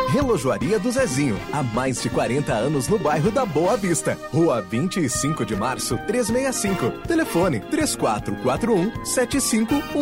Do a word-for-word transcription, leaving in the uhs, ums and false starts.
Relojoaria do Zezinho, há mais de quarenta anos no bairro da Boa Vista. Rua vinte e cinco de março, trezentos e sessenta e cinco. Telefone três quatro quatro um, sete cinco um.